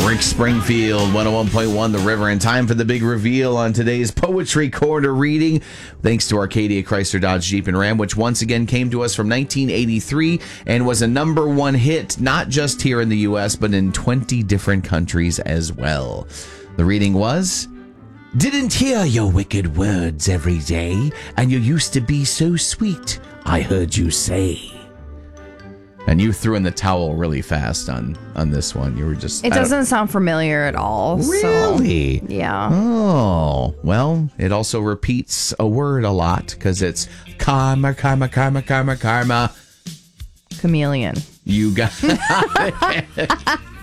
Rick Springfield, 101.1 The River, and time for the big reveal on today's Poetry Corner reading. Thanks to Arcadia Chrysler Dodge Jeep and Ram, which once again came to us from 1983 and was a number one hit, not just here in the U.S., but in 20 different countries as well. The reading was, "Didn't hear your wicked words every day, and you used to be so sweet, I heard you say." And you threw in the towel really fast on this one. You were just... It doesn't sound familiar at all. Really? So, yeah. Oh, well, it also repeats a word a lot because it's karma, karma, karma, karma, karma. Chameleon. You got it.